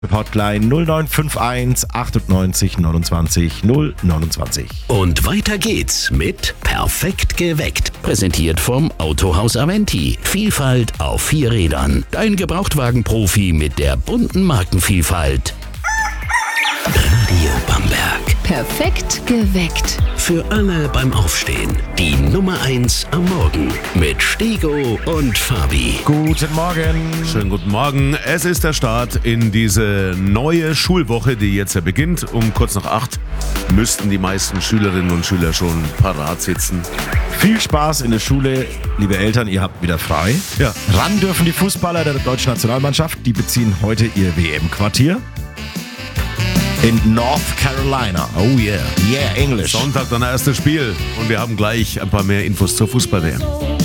Hotline 0951 98 29 029. Und weiter geht's mit Perfekt geweckt. Präsentiert vom Autohaus Aventi. Vielfalt auf 4 Rädern. Dein Gebrauchtwagen-Profi mit der bunten Markenvielfalt. Radio Bamberg. Perfekt geweckt. Für alle beim Aufstehen. Die Nummer 1 am Morgen. Mit Stego und Fabi. Guten Morgen. Schönen guten Morgen. Es ist der Start in diese neue Schulwoche, die jetzt ja beginnt. Um kurz nach 8 müssten die meisten Schülerinnen und Schüler schon parat sitzen. Viel Spaß in der Schule, liebe Eltern, ihr habt wieder frei. Ja. Ran dürfen die Fußballer der deutschen Nationalmannschaft, die beziehen heute ihr WM-Quartier in North Carolina. Oh yeah. Yeah, English. Sonntag dann erstes Spiel und wir haben gleich ein paar mehr Infos zur Fußball-WM.